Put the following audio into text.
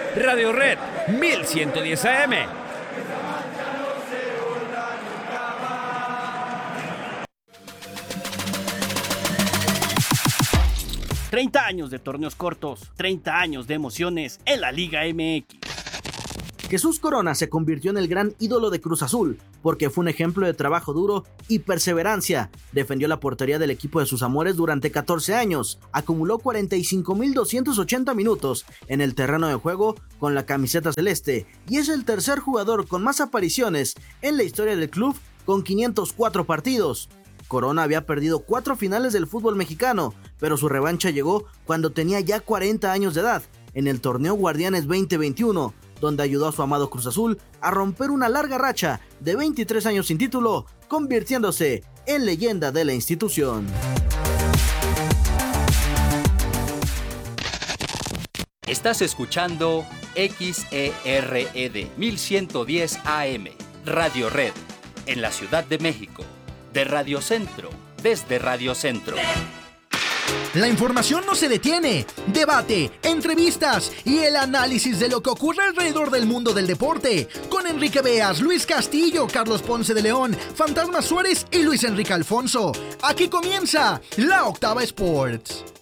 Radio Red 1110 AM. ...30 años de torneos cortos, 30 años de emociones en la Liga MX. Jesús Corona se convirtió en el gran ídolo de Cruz Azul, porque fue un ejemplo de trabajo duro y perseverancia. Defendió la portería del equipo de sus amores durante 14 años, acumuló 45,280 minutos en el terreno de juego con la camiseta celeste, y es el tercer jugador con más apariciones en la historia del club, con 504 partidos. Corona había perdido 4 finales del fútbol mexicano, pero su revancha llegó cuando tenía ya 40 años de edad, en el torneo Guardianes 2021, donde ayudó a su amado Cruz Azul a romper una larga racha de 23 años sin título, convirtiéndose en leyenda de la institución. Estás escuchando XERED 1110 AM, Radio Red, en la Ciudad de México, de Radio Centro, desde Radio Centro. La información no se detiene. Debate, entrevistas y el análisis de lo que ocurre alrededor del mundo del deporte. Con Enrique Beas, Luis Castillo, Carlos Ponce de León, Fantasma Suárez y Luis Enrique Alfonso. Aquí comienza La Octava Sports.